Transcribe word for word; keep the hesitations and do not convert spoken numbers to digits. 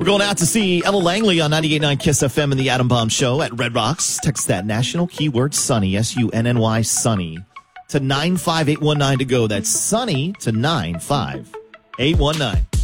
going out to see Ella Langley on ninety-eight point nine Kiss F M and the Adam Bomb Show at Red Rocks. Text that national keyword Sunny, S U N N Y, Sunny, to nine five eight one nine to go. That's Sunny to nine five eight one nine.